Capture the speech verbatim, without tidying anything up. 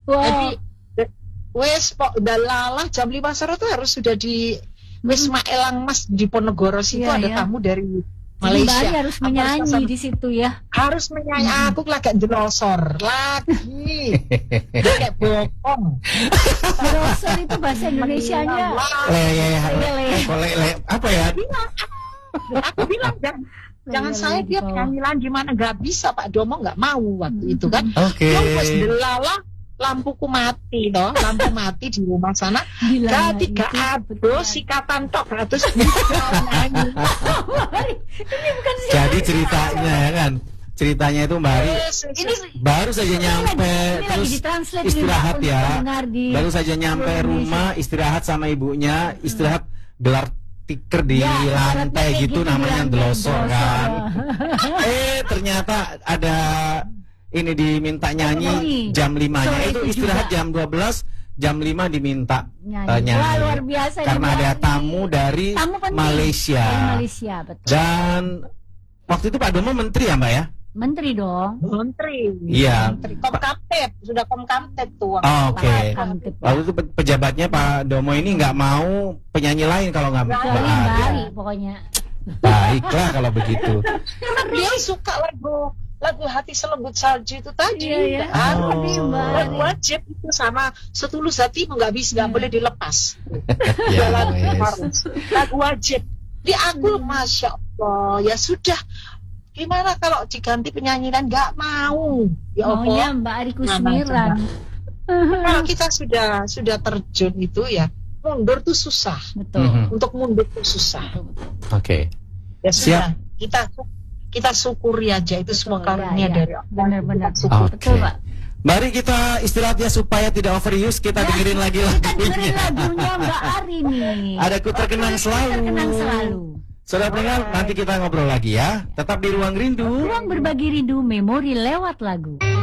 Wow. Jadi wes pok dalalah jam lima sore tuh harus sudah di Wisma Elang Mas di Ponegoro situ Iya, ada iya. tamu dari Jadi Mbak Malaysia. Ari harus Aku menyanyi harus di situ ya. harus menyanyi. Mm-mm. Aku lagi jelosor lagi. Dia kayak bokong. Brosor itu bahasa Indonesianya. Le, le, Lele. le, le, apa ya? Aku bilang jangan, jangan Lele saya di dia bawah. penyanyi gimana nggak bisa Pak Domo nggak mau waktu itu kan. Oke. Yang pas delala lampuku mati toh, lampu mati di rumah sana. Gila, Jadi itu gak ado betulan. sikatan tok terus bisa nyanyi. Ini bukan sih. Jadi ceritanya ya kan, ceritanya itu Mbak Ari Yes, yes, Ini yes. baru saja nyampe ini lagi terus ditranslate nih, istirahat Pak, ya, untuk pendengar di baru saja nyampe seluruh rumah istirahat sama ibunya, istirahat gelar tiker di Ya, lantai kayak gitu, gitu di namanya lantai, delosor delosor. kan. Eh ternyata ada ini diminta nyanyi Nyanyi. jam limanya, Sore itu itu istirahat juga. jam dua belas, jam lima diminta Nyanyi. eh, nyanyi. Wah, luar biasa nih, Karena Mbak ada Ari. tamu dari Tamu penting. Malaysia. Dari Malaysia, betul. Dan waktu itu Pak Domo menteri ya Mbak ya? Menteri dong. Menteri. Iya. Menteri. Komkamtib, sudah komkamtib tuh. Oh, oke. Kamtip. Lalu itu pe- pejabatnya Pak Domo ini nggak mau penyanyi lain kalau nggak nggak Kecuali Mbak ada. Ari pokoknya. Baiklah kalau begitu. Karena dia suka lagu lagu Hati Selembut Salju itu tadi. Iya, iya. Harus Oh. di Mbak Ari. wajib itu sama Setulus Hatimu nggak bisa nggak Iya. boleh dilepas. Ya, lagu wes. harus lagu wajib. Di aku masya Allah ya sudah. Gimana kalau diganti penyanyi dan nggak mau? Ya Maunya Allah. Mbak Ari Nah, Kusmiran. Kalau kita sudah sudah terjun itu ya mundur tuh susah. Betul. Mhm. Untuk mundur tuh susah. Oke. Ya sudah. Siap. Kita kita syukuri aja itu semua Betul, karunia ya, ya. dari Allah. Benar-benar. Kita syukuri. Oke. Betul, Pak. Mari kita istirahat ya supaya tidak overuse. Kita dengerin lagi Kita dengerin lagunya. lagunya Mbak Ari nih. Ada Ku Terkenang Selalu. Terkenang selalu. Saudara pendengar, nanti kita ngobrol lagi ya. Tetap di Ruang Rindu. Ruang berbagi rindu memori lewat lagu.